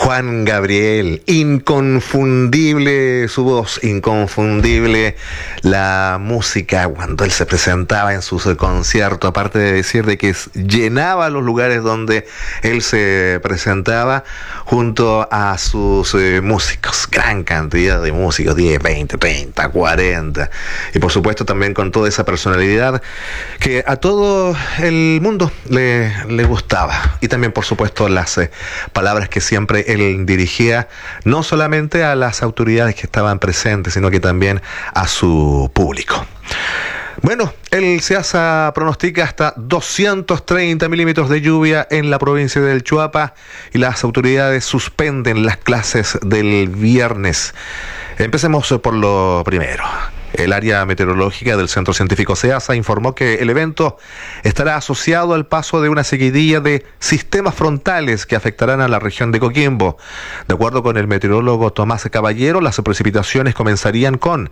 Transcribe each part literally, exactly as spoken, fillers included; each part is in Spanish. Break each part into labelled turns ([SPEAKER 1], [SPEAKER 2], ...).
[SPEAKER 1] Juan Gabriel, inconfundible su voz, inconfundible la música cuando él se presentaba en sus conciertos, aparte de decir de que llenaba los lugares donde él se presentaba junto a sus eh, músicos, gran cantidad de músicos, diez, veinte, treinta, cuarenta, y por supuesto también con toda esa personalidad que a todo el mundo le, le gustaba, y también por supuesto las eh, palabras que siempre él dirigía no solamente a las autoridades que estaban presentes, sino que también a su público. Bueno, el SEASA pronostica hasta doscientos treinta milímetros de lluvia en la provincia del Choapa y las autoridades suspenden las clases del viernes. Empecemos por lo primero. El área meteorológica del Centro Científico SEASA informó que el evento estará asociado al paso de una seguidilla de sistemas frontales que afectarán a la región de Coquimbo. De acuerdo con el meteorólogo Tomás Caballero, las precipitaciones comenzarían con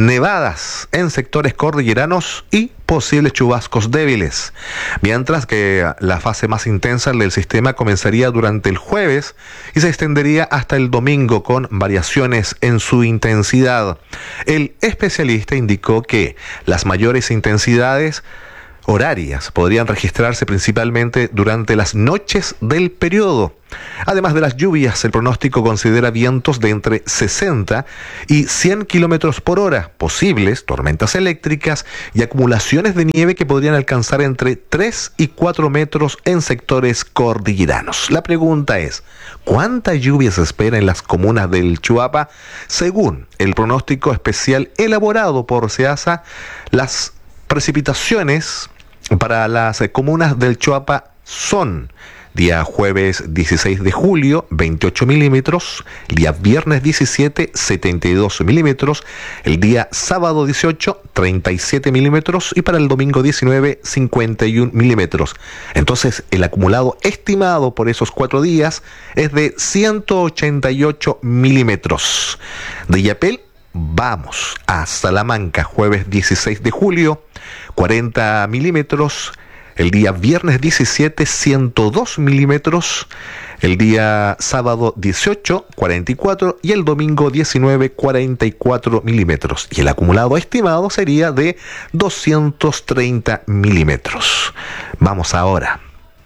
[SPEAKER 1] nevadas en sectores cordilleranos y posibles chubascos débiles, mientras que la fase más intensa del sistema comenzaría durante el jueves y se extendería hasta el domingo con variaciones en su intensidad. El especialista indicó que las mayores intensidades horarias podrían registrarse principalmente durante las noches del periodo. Además de las lluvias, el pronóstico considera vientos de entre sesenta y cien kilómetros por hora, posibles tormentas eléctricas y acumulaciones de nieve que podrían alcanzar entre tres y cuatro metros en sectores cordilleranos. La pregunta es, ¿cuánta lluvia se espera en las comunas del Choapa? Según el pronóstico especial elaborado por SEASA, las precipitaciones para las comunas del Choapa son: día jueves dieciséis de julio, veintiocho milímetros, día viernes diecisiete, setenta y dos milímetros, el día sábado dieciocho, treinta y siete milímetros y para el domingo diecinueve, cincuenta y un milímetros. Entonces, el acumulado estimado por esos cuatro días es de ciento ochenta y ocho milímetros. De Illapel vamos a Salamanca, jueves dieciséis de julio, cuarenta milímetros, el día viernes diecisiete, ciento dos milímetros, el día sábado dieciocho, cuarenta y cuatro y el domingo diecinueve, cuarenta y cuatro milímetros. Y el acumulado estimado sería de doscientos treinta milímetros. Vamos ahora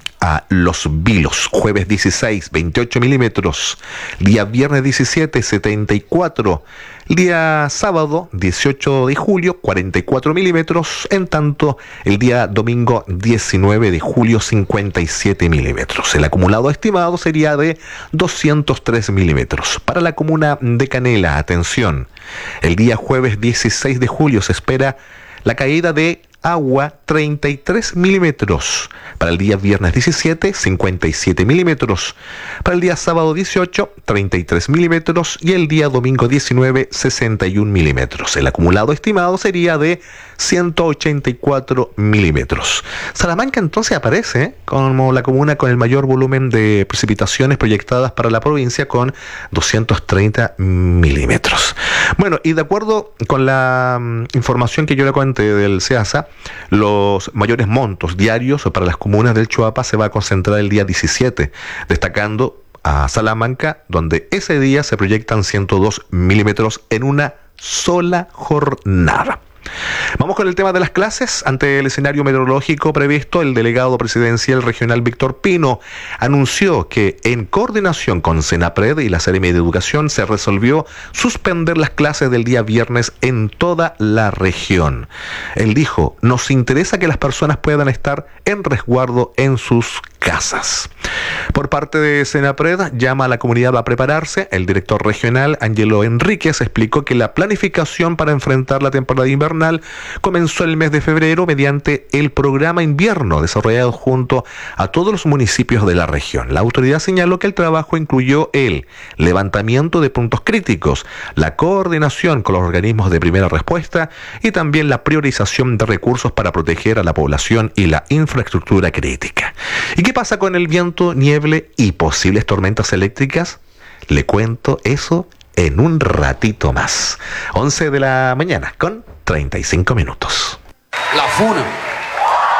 [SPEAKER 1] a Los Vilos, jueves dieciséis, veintiocho milímetros, día viernes diecisiete, setenta y cuatro, el día sábado dieciocho de julio, cuarenta y cuatro milímetros, en tanto el día domingo diecinueve de julio, cincuenta y siete milímetros. El acumulado estimado sería de doscientos tres milímetros. Para la comuna de Canela, atención, el día jueves dieciséis de julio se espera la caída de agua treinta y tres milímetros. Para el día viernes diecisiete, cincuenta y siete milímetros. Para el día sábado dieciocho, treinta y tres milímetros. Y el día domingo diecinueve, sesenta y un milímetros. El acumulado estimado sería de ciento ochenta y cuatro milímetros. Salamanca entonces aparece como la comuna con el mayor volumen de precipitaciones proyectadas para la provincia, con doscientos treinta milímetros. Bueno, y de acuerdo con la um, información que yo le conté del SEASA, los mayores montos diarios para las comunas del Choapa se va a concentrar el día diecisiete, destacando a Salamanca, donde ese día se proyectan ciento dos milímetros en una sola jornada. Vamos con el tema de las clases. Ante el escenario meteorológico previsto, el delegado presidencial regional Víctor Pino anunció que en coordinación con Senapred y la Seremi de Educación se resolvió suspender las clases del día viernes en toda la región. Él dijo: nos interesa que las personas puedan estar en resguardo en sus casas. Por parte de Senapred, llama a la comunidad a prepararse. El director regional, Ángelo Enríquez, explicó que la planificación para enfrentar la temporada invernal comenzó el mes de febrero mediante el programa invierno desarrollado junto a todos los municipios de la región. La autoridad señaló que el trabajo incluyó el levantamiento de puntos críticos, la coordinación con los organismos de primera respuesta y también la priorización de recursos para proteger a la población y la infraestructura crítica. ¿Y qué pasa con el viento, nieve y posibles tormentas eléctricas? Le cuento eso en un ratito más. once de la mañana con treinta y cinco minutos.
[SPEAKER 2] La Funa.